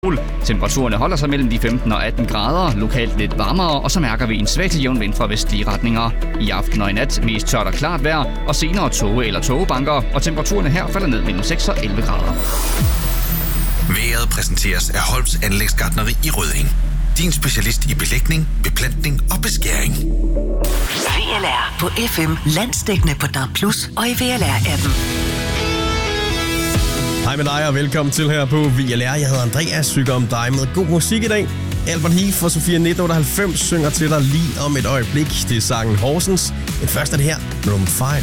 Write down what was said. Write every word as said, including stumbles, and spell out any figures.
Temperaturerne holder sig mellem de femten og atten grader, lokalt lidt varmere, og så mærker vi en svag til jævn vind fra vestlige retninger. I aften og i nat mest tørt og klart vejr, og senere tåge eller tågebanker, og temperaturerne her falder ned mellem seks og elleve grader. Vejret præsenteres af Holms Anlægsgartneri i Rødding. Din specialist i belægning, beplantning og beskæring. V L R på F M, landsdækkende på D A B plus og i V L R-appen. Hej med dig og velkommen til her på V L R. Jeg hedder Andreas, synger om dig med god musik i dag. Albert Heath og Sofia nitten otteoghalvfems synger til dig lige om et øjeblik. Det er sangen Horsens. Men først er det her, nummer fem.